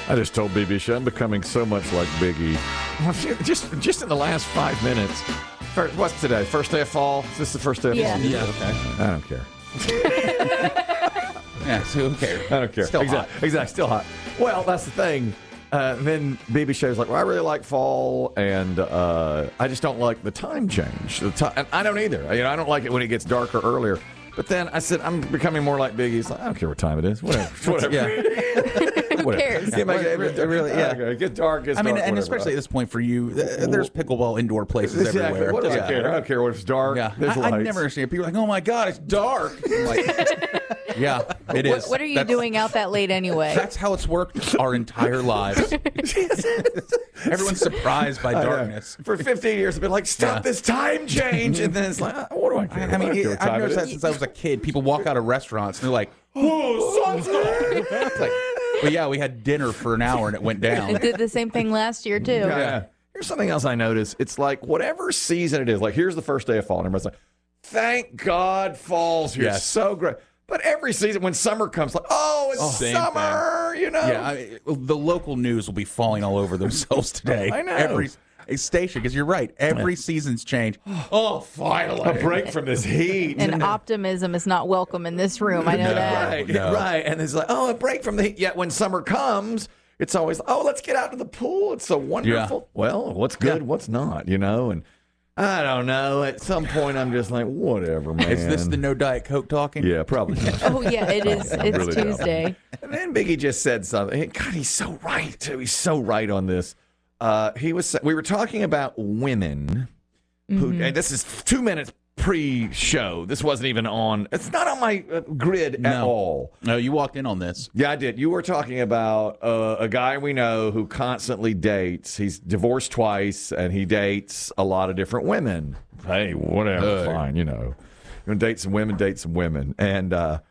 I just told BB Show I'm becoming so much like Biggie. Just in the last 5 minutes. What's today? First day of fall? Is this the first day of fall? Yeah. Okay. I don't care. Yeah, so who cares? I don't care. Still hot. Exactly. Still hot. Well, that's the thing. Then BB Show's like, well, I really like fall, and I just don't like the time change. And I don't either. I don't like it when it gets darker earlier. But then I said, I'm becoming more like Biggie. He's like, I don't care what time it is. Whatever. Yeah. Who cares? It gets dark. I mean, and especially at this point for you, there's pickleball indoor places everywhere. What do I care? I don't care if it's dark. Yeah. There's I lights. never understand. People are like, oh my God, it's dark. I'm like, yeah, it is. What are you doing out that late anyway? That's how it's worked our entire lives. Everyone's surprised by darkness. For 15 years, I've been like, stop this time change. And then it's like, what do I care? I mean, I've noticed that since I was a kid. People walk out of restaurants and they're like, "Whoa, sun's gone!" It's like, well, yeah, we had dinner for an hour and it went down. It did the same thing last year, too. Yeah. Here's something else I noticed. It's like whatever season it is, like here's the first day of fall, and everybody's like, thank God fall's here. Yes. So great. But every season when summer comes, like, oh, it's summer, Yeah, the local news will be falling all over themselves today. I know. Every station, because you're right. Every season's change. Oh, finally. A break from this heat. And optimism is not welcome in this room. I know that. Right. And it's like, oh, a break from the heat. Yet when summer comes, it's always, oh, let's get out to the pool. It's so wonderful. Yeah. Well, what's good, what's not, And I don't know. At some point, I'm just like, whatever, man. Is this the no Diet Coke talking? Yeah, probably not. Oh, yeah, it is. It's really don't. Tuesday. And then Biggie just said something. God, he's so right, too. He's so right on this. We were talking about women who, and this is 2 minutes pre-show. This wasn't even on. It's not on my grid at all. No, you walked in on this. Yeah, I did. You were talking about a guy we know who constantly dates. He's divorced twice, and he dates a lot of different women. Hey, whatever, fine, You're going to date some women. And,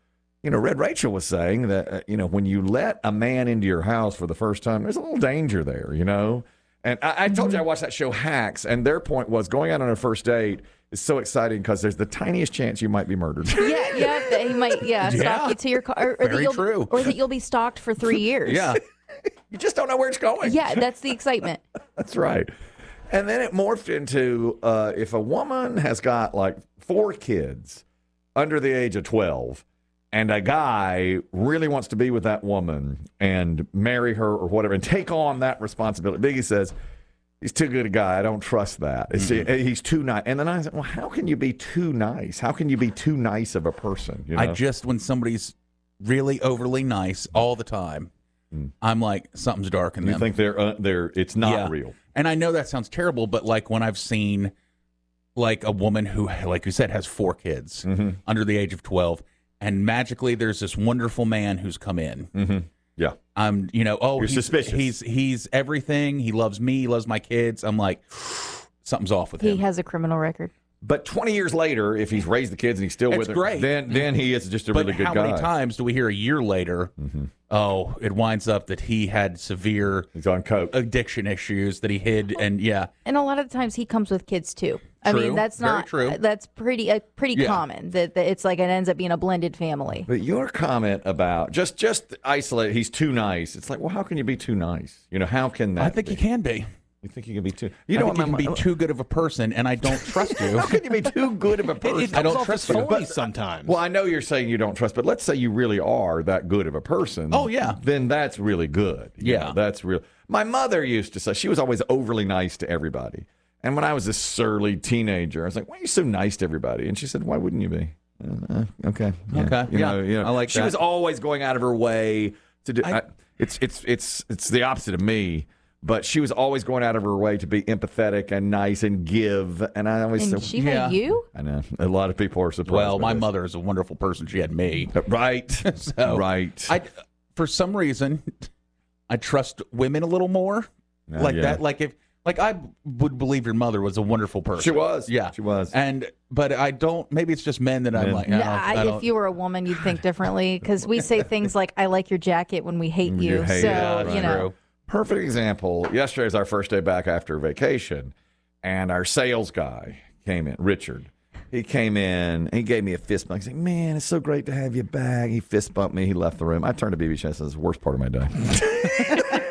Red Rachel was saying that, when you let a man into your house for the first time, there's a little danger there, And I told you I watched that show Hacks, and their point was going out on a first date is so exciting because there's the tiniest chance you might be murdered. Yeah, that he might, stalk you to your car. Or Very true. Or that you'll be stalked for 3 years. Yeah. You just don't know where it's going. Yeah, that's the excitement. That's right. And then it morphed into if a woman has got like 4 kids under the age of 12, and a guy really wants to be with that woman and marry her or whatever and take on that responsibility. Biggie says, he's too good a guy. I don't trust that. He's too nice. And then I said, well, how can you be too nice? How can you be too nice of a person? When somebody's really overly nice all the time, I'm like, something's dark in them. You think it's not real. And I know that sounds terrible, but like when I've seen like a woman who, like you said, has 4 kids under the age of 12, and magically there's this wonderful man who's come in. Mm-hmm. Yeah. You're he's suspicious. He's everything. He loves me. He loves my kids. I'm like, something's off with him. He has a criminal record. But 20 years later, if he's raised the kids and he's still with her, great. then he is just a really good guy. But how many times do we hear a year later, it winds up that he had severe he's on coke addiction issues that he hid, and And a lot of the times he comes with kids too. I True. mean, that's Very not true. That's pretty common that it's like it ends up being a blended family. But your comment about just isolate, he's too nice. It's like, well, how can you be too nice? How can that? I think he can be. You think you can be too? I think you can be too good of a person, and I don't trust you. How can you be too good of a person? I don't trust you. But sometimes. Well, I know you're saying you don't trust, but let's say you really are that good of a person. Oh, yeah. Then that's really good. Yeah. That's real. My mother used to say, she was always overly nice to everybody. And when I was a surly teenager, I was like, why are you so nice to everybody? And she said, why wouldn't you be? Okay. Yeah. Okay. Yeah. I like she that. was always going out of her way to do. It's the opposite of me. But she was always going out of her way to be empathetic and nice and give. And I always said, she made you? I know. A lot of people are surprised. Well, my by this. mother is a wonderful person. She had me. Right. Right. For some reason, I trust women a little more. That. Like I would believe your mother was a wonderful person. She was. Yeah. She was. But I don't, maybe it's just men that I'm like, If you were a woman, you'd think differently. Because we say things like, I like your jacket when we hate you. True. Perfect example. Yesterday was our first day back after vacation, and our sales guy came in, Richard. He came in, he gave me a fist bump. He said, man, it's so great to have you back. He fist bumped me. He left the room. I turned to BB Chess and said, it's the worst part of my day.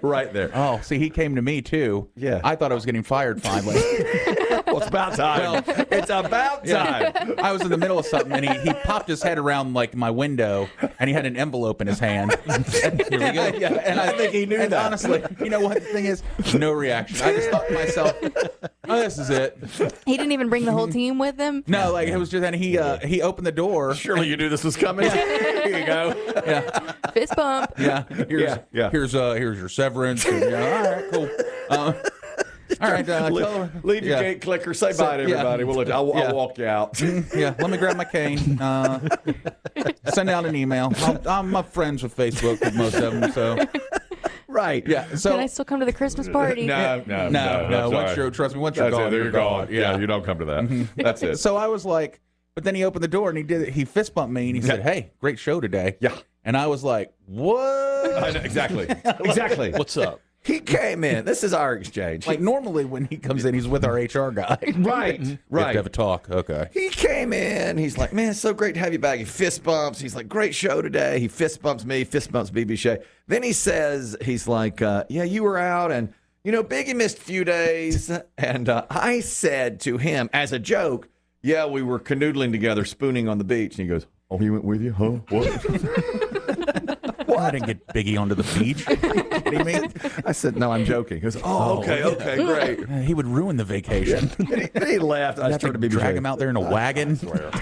right there. Oh, see, he came to me too. Yeah. I thought I was getting fired finally. Well, it's about time. It's about time. I was in the middle of something, and he popped his head around like my window, and he had an envelope in his hand. Here we go. Yeah, and I think he knew that. Honestly, you know what the thing is? No reaction. I just thought to myself, "Oh, this is it." He didn't even bring the whole team with him. No, like it was just, and he opened the door. Surely you knew this was coming. Here you go. Yeah, Fist bump. yeah. Here's your severance. And, all right, cool. All right, Leave your gate clicker. Say bye to everybody. I'll walk you out. Yeah, let me grab my cane. Send out an email. I'm friends with Facebook with most of them, so Right. yeah. So Can I still come to the Christmas party? No. Trust me, once you're gone, you're gone. Yeah, you don't come to that. That's it. So I was like, but then he opened the door and he fist bumped me and he said, "Hey, great show today." Yeah. And I was like, "What?" I know, exactly. What's up? He came in. This is our exchange. Like normally when he comes in, he's with our HR guy. Right. We have to have a talk. Okay. He came in. He's like, man, it's so great to have you back. He fist bumps. He's like, great show today. He fist bumps me, fist bumps BB Shea. Then he says, he's like, yeah, you were out and, Biggie missed a few days. And I said to him as a joke, yeah, we were canoodling together, spooning on the beach. And he goes, oh, he went with you? Huh? What? I didn't get Biggie onto the beach. What do you mean? I said, no, I'm joking. He goes, oh, okay, great. He would ruin the vacation. And he laughed. I I'd have to started to drag him out there in a wagon.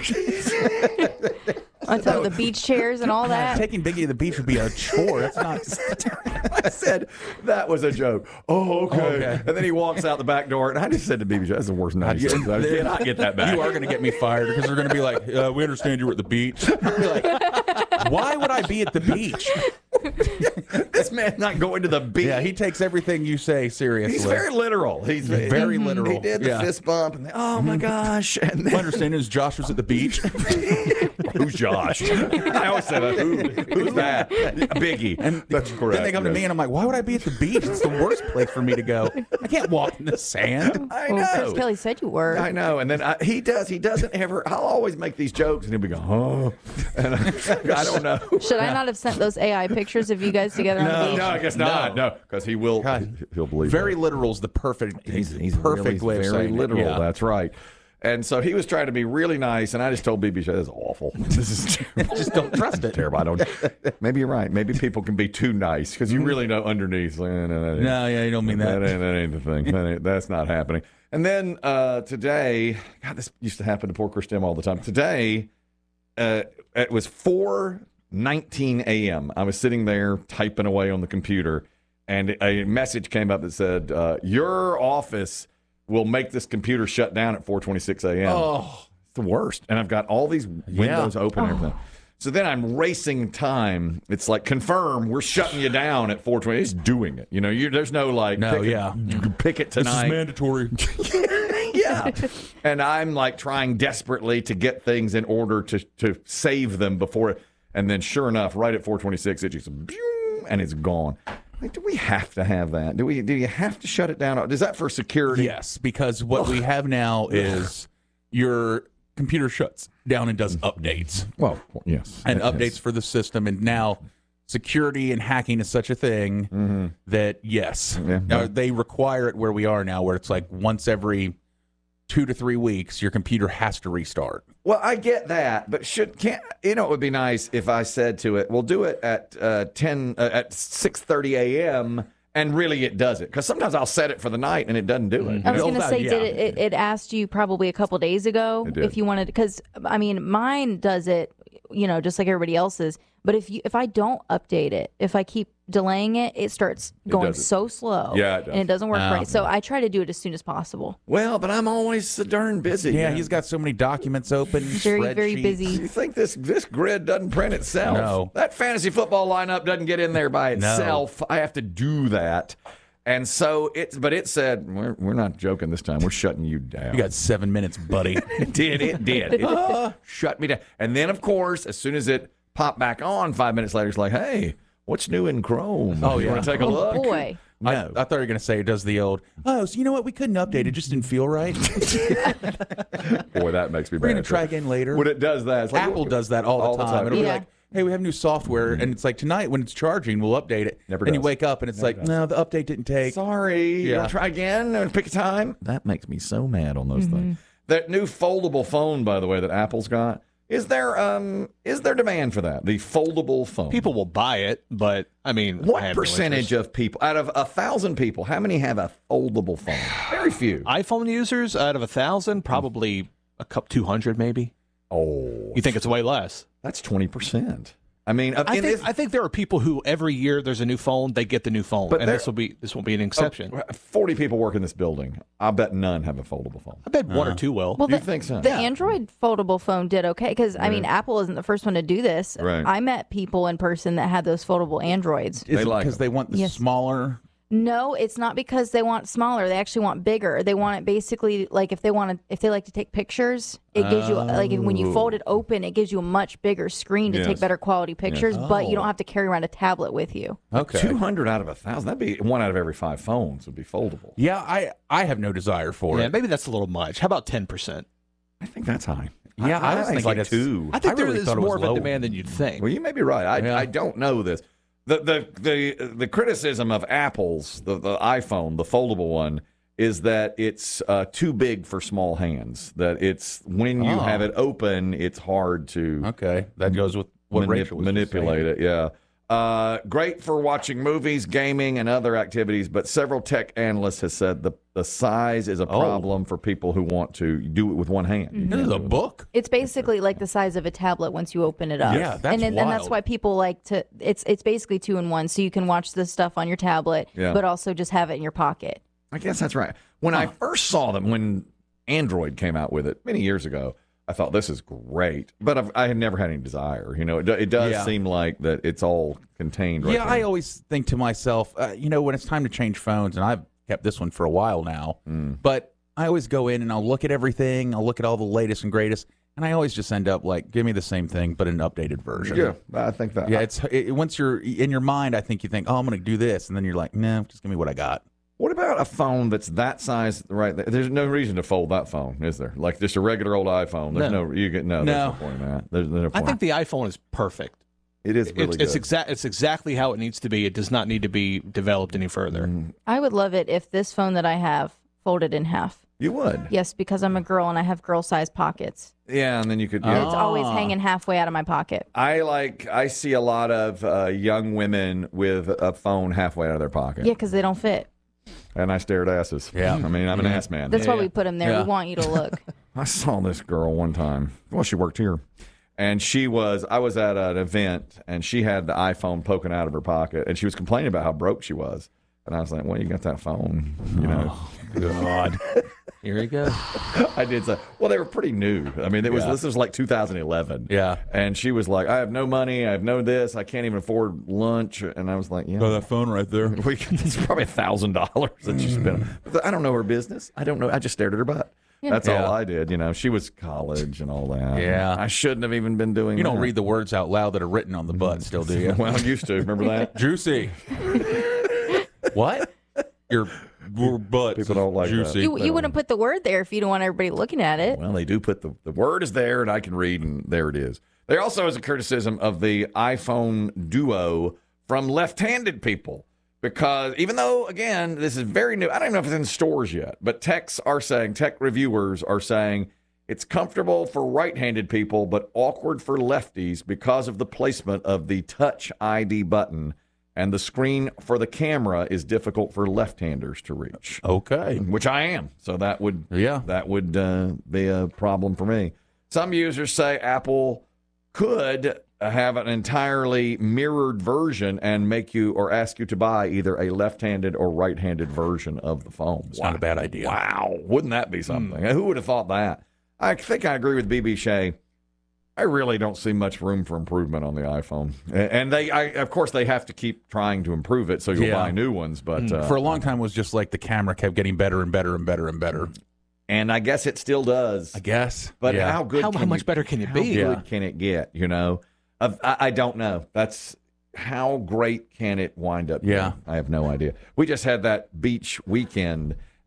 On top of the beach chairs and all that. Taking Biggie to the beach would be a chore. That's not. I said, that was a joke. Oh, okay. And then he walks out the back door, and I just said to BB, that's the worst night. I cannot get that back. You are going to get me fired because they're going to be like, we understand you were at the beach. I'll be like, why would I be at the beach? This man's not going to the beach. Yeah, he takes everything you say seriously. He's very literal. He's very literal. He did the fist bump, and oh my gosh. And My then, understanding is Josh was at the beach. who's Josh? I always say that. Who's that? Biggie. And that's correct. Then they come to me and I'm like, why would I be at the beach? It's the worst place for me to go. I can't walk in the sand. I Well, Chris know. Kelly said you were. I know. And then he doesn't ever, I'll always make these jokes, and he'll be going, oh. And I don't know. Should I not have sent those AI pictures of you guys together on the beach? No, I guess not. No, because he will. He'll believe Very it. literal is the perfect. He's perfect really way of very saying literal. it. Yeah. That's right. And so he was trying to be really nice, and I just told BB, this is awful. This is terrible. Just don't trust it. Terrible. I don't. Maybe you're right. Maybe people can be too nice because you really know underneath. No, Yeah, you don't mean that. That ain't the thing. That's not happening. And then today, God, this used to happen to poor Chris Tim all the time. Today, it was 4:19 a.m. I was sitting there typing away on the computer, and a message came up that said, your office will make this computer shut down at 4:26 a.m. Oh, It's the worst. And I've got all these windows open and everything. So then I'm racing time. It's like, confirm, we're shutting you down at 4:20. It's doing it. There's no like, you can pick it tonight. mandatory. Yeah. And I'm like trying desperately to get things in order to save them before. And then sure enough, right at 4:26, it just, and it's gone. Like, do we have to have that? Do you have to shut it down? Is that for security? Yes, because what we have now is your computer shuts down and does updates. Well, yes. And It updates is. for the system. And now security and hacking is such a thing that, yes, Yeah. now they require it where we are now, where it's like once every 2 to 3 weeks, your computer has to restart. Well, I get that, but it would be nice if I said to it, "We'll do it at 6:30 a.m." and really it does it, because sometimes I'll set it for the night and it doesn't do it. I was going to say, Yeah. did it asked you probably a couple days ago It did. if you wanted, because I mean, mine does it, just like everybody else's. But if I don't update it, if I keep delaying it, it starts going does it. so slow. Yeah, it does. And it doesn't work right. So I try to do it as soon as possible. Well, but I'm always so darn busy. Yeah, man. he's got so many documents open. Very, very spreadsheets. busy. You think this grid doesn't print itself? No. That fantasy football lineup doesn't get in there by itself. I have to do that. And so it said, we're not joking this time. We're shutting you down. You got 7 minutes, buddy. It did. It shut me down. And then, of course, as soon as it popped back on 5 minutes later, it's like, hey, what's new in Chrome? Oh, You yeah. want to take a look? Boy. No. I thought you were going to say it does the old, so you know what? We couldn't update it. Just didn't feel right. Boy, that makes me We're bad. going to try again later. When it does that, it's like, Apple does that all the time. It'll be Yeah. like, hey, we have new software, and it's like tonight when it's charging, we'll update it. Never and you does. wake up and it's like, no, the update didn't take. Sorry. You Yeah. want to try again and pick a time? That makes me so mad on those things. That new foldable phone, by the way, that Apple's got, is there demand for that? The foldable phone. People will buy it, but I mean, I What have no percentage interest. of people, out of 1,000 people, how many have a foldable phone? Very few. iPhone users out of 1,000, probably a couple 200 maybe. Oh, You think it's way less? that's 20%. I mean, I think there are people who every year there's a new phone, they get the new phone, But and there- this won't be an exception. 40 people work in this building. I bet none have a foldable phone. I bet one or two will. Well, You the, think so? the Yeah. Android foldable phone did okay because I mean, Apple isn't the first one to do this. Right. I met people in person that had those foldable Androids. Is it like because they want the Yes. smaller? No, it's not because they want smaller. They actually want bigger. They want it basically like if they like to take pictures, it gives you like when you fold it open, it gives you a much bigger screen to Yes. take better quality pictures, but you don't have to carry around a tablet with you. Okay. 200 out of 1,000. That'd be 1 out of every 5 phones would be foldable. Yeah, I have no desire for Yeah, it. maybe that's a little much. How about 10%? I think that's high. Yeah, I was think thinking like it's 2. I think I there really is thought it more was of a low. demand than you'd think. Well, you may be right. Yeah. I don't know this. The criticism of Apple's the iPhone, the foldable one, is that it's too big for small hands. That it's when you have it open, it's hard to Okay, that goes with what Rachel was just manipulate saying. it. Yeah. Great for watching movies, gaming, and other activities, but several tech analysts have said the size is a problem for people who want to do it with one hand. You This can't is a do it. book. It's basically like the size of a tablet once you open it up. Yeah, that's and that's wild. why people like to. It's basically 2-in-1, so you can watch this stuff on your tablet, Yeah. but also just have it in your pocket. I guess that's right. When I first saw them, when Android came out with it many years ago, I thought this is great, but I had never had any desire. You know, it does Yeah. seem like that it's all contained. Right Yeah, there. I always think to myself, when it's time to change phones, and I've kept this one for a while now, but I always go in and I'll look at everything. I'll look at all the latest and greatest, and I always just end up like, give me the same thing, but an updated version. Yeah, I think that. Yeah, once you're in your mind, I think you think, oh, I'm going to do this, and then you're like, no, just give me what I got. What about a phone that's that size right there? There's no reason to fold that phone, is there? Like just a regular old iPhone. There's No. there's no point in that. There's no I point. think the iPhone is perfect. it is really It's good. it's exactly how it needs to be. It does not need to be developed any further. I would love it if this phone that I have folded in half. You would. Yes, because I'm a girl and I have girl-sized pockets. Yeah, and then you could. Yeah. It's always hanging halfway out of my pocket. I see a lot of young women with a phone halfway out of their pocket. Yeah, because they don't fit. And I stare at asses. Yeah. I mean, I'm an ass man. That's why we put them there. Yeah. We want you to look. I saw this girl one time. Well, she worked here. And I was at an event, and she had the iPhone poking out of her pocket, and she was complaining about how broke she was. And I was like, well, you got that phone, you know. God. Here we go. I did say, well, they were pretty new. I mean, Yeah. this was like 2011. Yeah. And she was like, I have no money. I have no this. I can't even afford lunch. And I was like, yeah. Oh, that phone right there. It's probably $1,000 that you spent. I don't know her business. I don't know. I just stared at her butt. That's Yeah. all I did. You know, she was college and all that. Yeah. I shouldn't have even been doing You don't that. read the words out loud that are written on the butt, still, do you? Well, I used to. Remember that? Juicy. What? Your butt. People don't like that. juicy. You wouldn't put the word there if you don't want everybody looking at it. Well, they do put the word is there, and I can read, and there it is. There also is a criticism of the iPhone Duo from left-handed people. Because even though, again, this is very new, I don't even know if it's in stores yet, but tech reviewers are saying it's comfortable for right-handed people, but awkward for lefties because of the placement of the Touch ID button, and the screen for the camera is difficult for left-handers to reach, Okay. which I am. So that would Yeah. be a problem for me. Some users say Apple could have an entirely mirrored version and make you or ask you to buy either a left-handed or right-handed version of the phone. It's not a bad idea. Wow. Wouldn't that be something? Who would have thought that? I think I agree with BB Shea. I really don't see much room for improvement on the iPhone. And of course, they have to keep trying to improve it, so you'll Yeah. buy new ones. But For a long time, it was just like the camera kept getting better and better and better and better. and I guess it still does. I guess. But yeah. how good? How can much you- better can it how be? good Yeah. can it get? You know, I don't know. That's how great can it wind up? Yeah. being? I have no idea. We just had that beach weekend,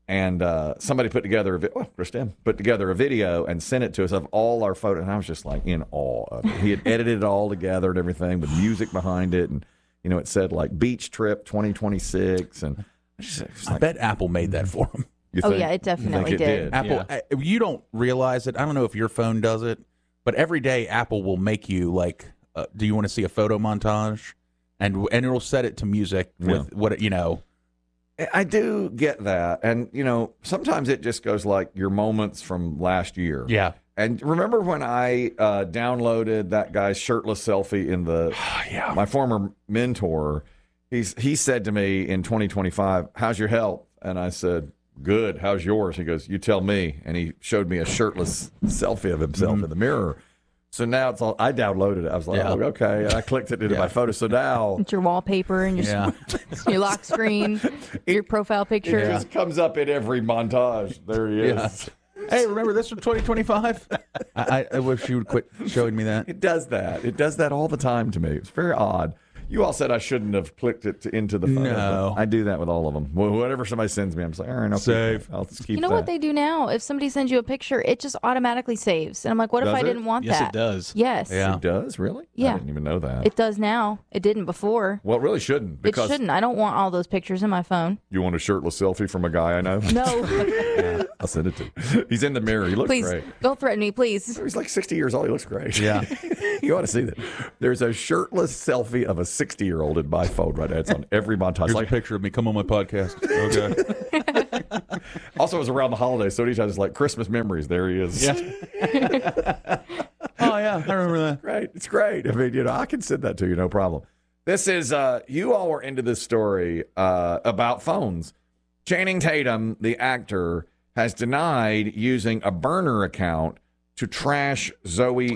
And somebody put together a video and sent it to us of all our photos. And I was just like in awe of it. He had edited it all together and everything with music behind it. And, you know, it said like beach trip 2026. And I bet Apple made that for him. Oh, yeah, it definitely did. Apple, you don't realize it. I don't know if your phone does it, but every day Apple will make you like, do you want to see a photo montage? And it'll set it to music with what, you know. I do get that. And, you know, sometimes it just goes like your moments from last year. Yeah. And remember when I downloaded that guy's shirtless selfie in my former mentor, he said to me in 2025, how's your health? And I said, good. How's yours? He goes, you tell me. And he showed me a shirtless selfie of himself in the mirror. So now it's all, I downloaded it. I was like, oh, okay. And I clicked it into my photo. So now it's your wallpaper and your lock screen, your profile picture. It just comes up in every montage. There he is. Hey, remember this from 2025? I wish you would quit showing me that. It does that. It does that all the time to me. It's very odd. You all said I shouldn't have clicked it into the photo. No. I do that with all of them. Whatever somebody sends me, I'm just like, all right, I'll save. I'll just keep You know what they do now? If somebody sends you a picture, it just automatically saves. And I'm like, what if I didn't want yes, that? Yes, it does. Yes. Yeah. It does? Really? Yeah. I didn't even know that. It does now. It didn't before. Well, it really shouldn't. Because it shouldn't. I don't want all those pictures in my phone. You want a shirtless selfie from a guy I know? No. I'll send it to you. He's in the mirror. He looks Please, great. don't threaten me, please. He's like 60 years old. He looks great. Yeah. You ought to see that. There's a shirtless selfie of a 60-year-old in my phone right now. It's on every montage. Here's a picture of me. Come on my podcast. Okay. Also, it was around the holidays, so anytime it's like Christmas memories, there he is. Yeah. Oh, yeah. I remember that. Great. It's great. I mean, you know, I can send that to you, no problem. This is, you all were into this story about phones. Channing Tatum, the actor, has denied using a burner account to trash Zoe